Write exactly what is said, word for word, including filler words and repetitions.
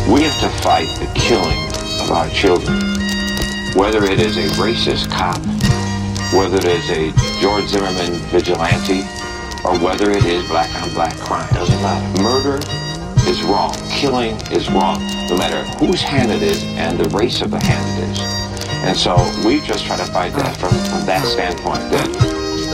We have to fight the killing of our children. Whether it is a racist cop, whether it is a George Zimmerman vigilante, or whether it is black on black crime, doesn't matter. Murder is wrong. Killing is wrong, no matter whose hand it is and the race of the hand it is. And so we just try to fight that from, from that standpoint, that